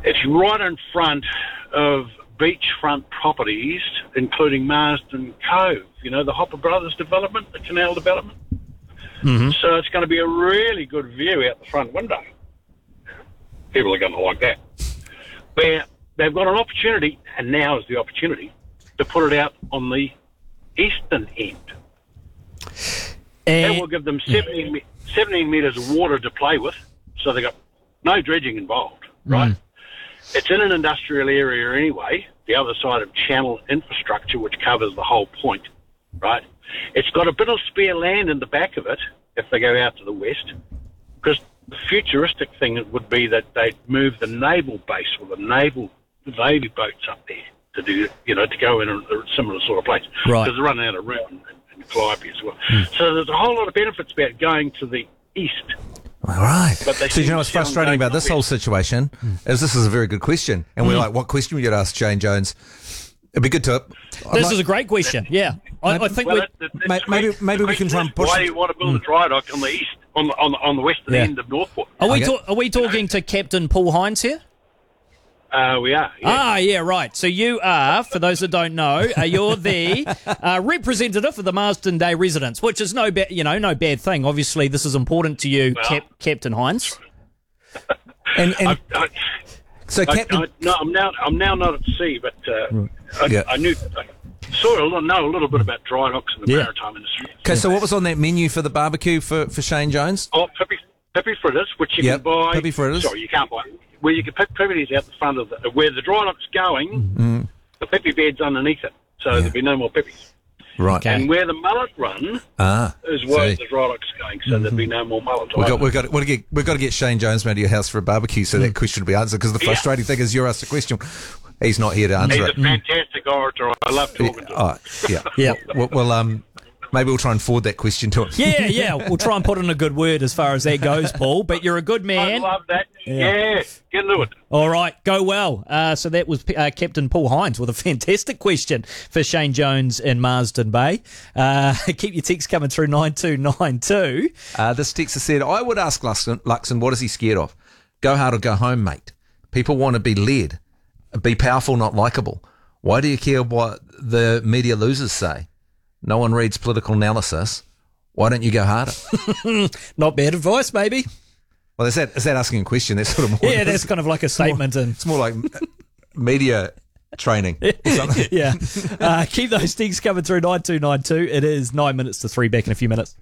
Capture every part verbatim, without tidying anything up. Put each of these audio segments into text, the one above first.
It's right in front of beachfront properties, including Marsden Cove, you know, the Hopper Brothers development, the canal development. Mm-hmm. So it's going to be a really good view out the front window. People are going to like that. Where they've got an opportunity, and now is the opportunity, to put it out on the eastern end. And that will give them seventeen, seventeen metres of water to play with, so they've got no dredging involved, right? Mm. It's in an industrial area anyway, the other side of channel infrastructure, which covers the whole point, right? It's got a bit of spare land in the back of it if they go out to the west, because the futuristic thing would be that they'd move the naval base or the naval the navy boats up there to do, you know, to go in a, a similar sort of place. Right. Because they're running out of room in, in Calliope as well. Mm. So there's a whole lot of benefits about going to the east. All right. But they so you know what's frustrating about this whole situation mm. is this is a very good question. And mm. we're like, what question would you ask Shane Jones? It'd be good to... This like, is a great question, yeah. I, I think well, we it, it, maybe, maybe, maybe we can try and push... Why do you want to build mm. a dry dock on the east, on the, on the, on the western yeah. end of Northport? Are we, okay. ta- are we talking to Captain Paul Hines here? Uh, we are. Yeah. Ah, yeah, right. So you are, for those that don't know, uh, you're the uh, representative for the Marsden Day residents, which is no, ba- you know, no bad thing. Obviously, this is important to you, well, Cap- Captain Hines. and, and I, I, so, I, Captain, I, no, I'm now I'm now not at sea, but uh, I, yeah. I knew, I sort of know a little bit about dry docks in the yeah. maritime industry. Okay, so what was on that menu for the barbecue for, for Shane Jones? Oh, Pippi, Pippi fritters, which you yep. can buy. Pippi fritters. Sorry, you can't buy. Where you can pick Pippies out the front of the, where the dry dock's going, mm-hmm. the Pippi bed's underneath it, so yeah. there'll be no more Pippies. Right. Okay. And where the mullet run ah, is where see. the dry dock's going, so mm-hmm. there'll be no more mullet. We've got, we've, got, we've, got to get, we've got to get Shane Jones round to your house for a barbecue so mm. that question will be answered, because the frustrating yeah. thing is you're asked a question, he's not here to answer he's it. He's a fantastic mm. orator. I love talking yeah. to him. Oh, yeah. yeah. Well, well, um... maybe we'll try and forward that question to him. Yeah, yeah. We'll try and put in a good word as far as that goes, Paul. But you're a good man. I love that. Yeah. yeah. Get into it. All right. Go well. Uh, so that was uh, Captain Paul Hines with a fantastic question for Shane Jones in Marsden Bay. Uh, keep your texts coming through nine two nine two. Uh, this text has said, I would ask Luxon, Luxon, what is he scared of? Go hard or go home, mate. People want to be led. Be powerful, not likeable. Why do you care what the media losers say? No one reads political analysis. Why don't you go harder? Not bad advice, maybe. Well, is that is that asking a question? That's sort of more. Yeah, that's kind of like a statement. More, and it's more like media training or something. Yeah. Uh, keep those things coming through nine two nine two. It is nine minutes to three. Back in a few minutes.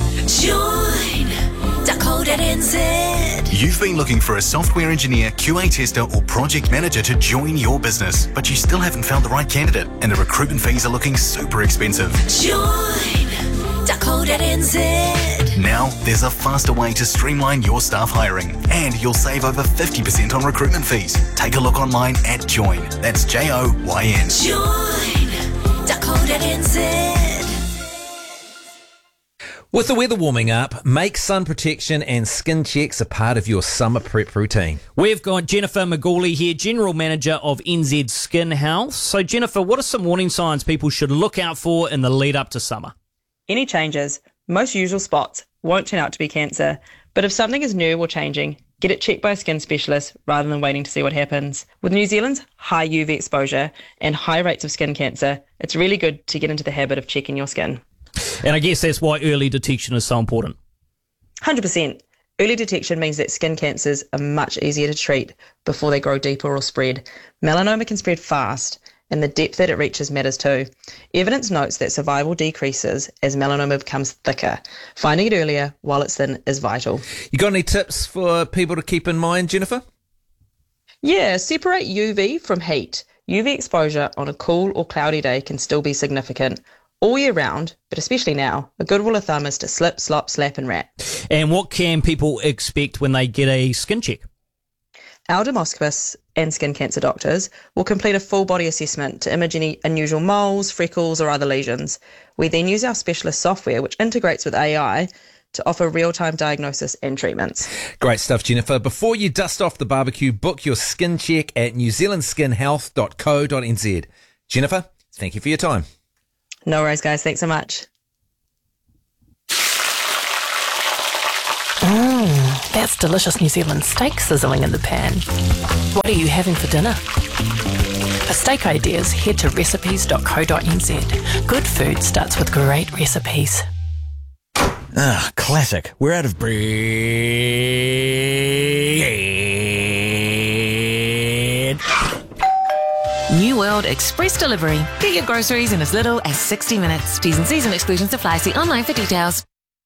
Join Dakota N Z. You've been looking for a software engineer, Q A tester or project manager to join your business, but you still haven't found the right candidate and the recruitment fees are looking super expensive. Join Dakota N Z. Now there's a faster way to streamline your staff hiring, and you'll save over fifty percent on recruitment fees. Take a look online at Join. That's J O Y N. Join Dakota N Z. With the weather warming up, make sun protection and skin checks a part of your summer prep routine. We've got Jennifer McGawley here, General Manager of N Z Skin Health. So, Jennifer, what are some warning signs people should look out for in the lead up to summer? Any changes, most usual spots, won't turn out to be cancer. But if something is new or changing, get it checked by a skin specialist rather than waiting to see what happens. With New Zealand's high U V exposure and high rates of skin cancer, it's really good to get into the habit of checking your skin. And I guess that's why early detection is so important. one hundred percent. Early detection means that skin cancers are much easier to treat before they grow deeper or spread. Melanoma can spread fast, and the depth that it reaches matters too. Evidence notes that survival decreases as melanoma becomes thicker. Finding it earlier while it's thin is vital. You got any tips for people to keep in mind, Jennifer? Yeah, separate U V from heat. U V exposure on a cool or cloudy day can still be significant. All year round, but especially now, a good rule of thumb is to slip, slop, slap and rat. And what can people expect when they get a skin check? Our dermoscopists and skin cancer doctors will complete a full body assessment to image any unusual moles, freckles or other lesions. We then use our specialist software, which integrates with A I, to offer real-time diagnosis and treatments. Great stuff, Jennifer. Before you dust off the barbecue, book your skin check at new zealand skin health dot co dot n z. Jennifer, thank you for your time. No worries, guys. Thanks so much. Oh. That's delicious New Zealand steak sizzling in the pan. What are you having for dinner? For steak ideas, head to recipes dot co dot n z. Good food starts with great recipes. Ah, classic. We're out of bread. New World Express Delivery. Get your groceries in as little as sixty minutes. T's and C's and exclusions apply. See online for details.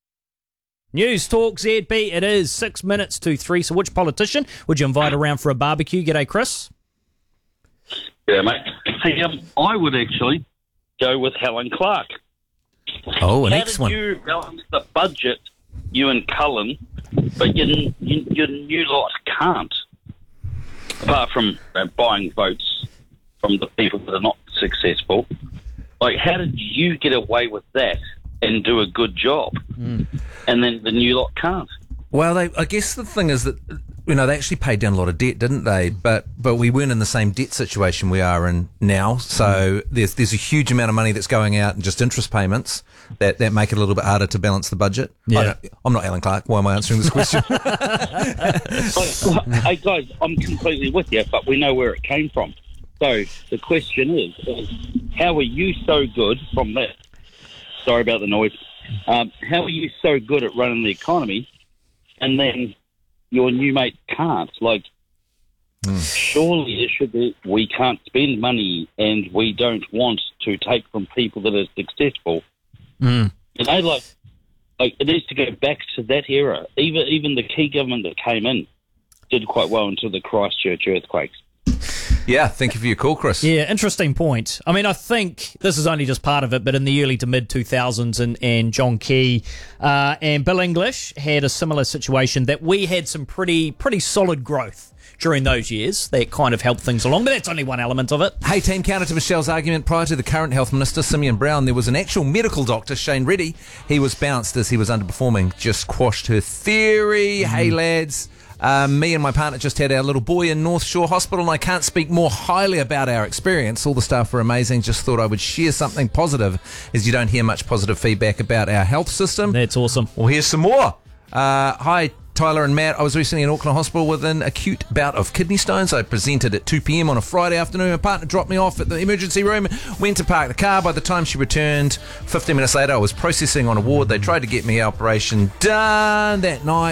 News Talk Z B. It is six minutes to three. So which politician would you invite around for a barbecue? G'day, Chris. Yeah, mate. Hey, um, I would actually go with Helen Clark. Oh, an How next did one. you balance the budget, you and Cullen, but your, your, your new lot can't? Apart from uh, buying votes from the people that are not successful. Like, how did you get away with that and do a good job? Mm. And then the new lot can't? Well, they, I guess the thing is that, you know, they actually paid down a lot of debt, didn't they? But but we weren't in the same debt situation we are in now. So there's there's a huge amount of money that's going out in just interest payments that, that make it a little bit harder to balance the budget. Yeah. I don't- I'm not Alan Clark. Why am I answering this question? Like, hey, guys, I'm completely with you, but we know where it came from. So the question is, is how are you so good from that? Sorry about the noise. Um, how are you so good at running the economy and then your new mate can't? Like, surely it should be we can't spend money and we don't want to take from people that are successful. Mm. You know, like, like it needs to go back to that era. Even even the key government that came in did quite well until the Christchurch earthquakes. Yeah, thank you for your call, Chris. Yeah, interesting point. I mean, I think this is only just part of it, but in the early to mid two thousands, and, and John Key uh, and Bill English had a similar situation that we had some pretty pretty solid growth during those years that kind of helped things along, but that's only one element of it. Hey team, counter to Michelle's argument, prior to the current Health Minister, Simeon Brown, there was an actual medical doctor, Shane Reddy. He was bounced as he was underperforming. Just quashed her theory. Mm. Hey lads, um, me and my partner just had our little boy in North Shore Hospital, and I can't speak more highly about our experience. All the staff were amazing. Just thought I would share something positive, as you don't hear much positive feedback about our health system. That's awesome. Well, here's some more. Uh, hi, Tyler and Matt. I was recently in Auckland Hospital with an acute bout of kidney stones. I presented at two p.m. on a Friday afternoon. My partner dropped me off at the emergency room, went to park the car. By the time she returned, fifteen minutes later, I was processing on a ward. They tried to get me operation done that night.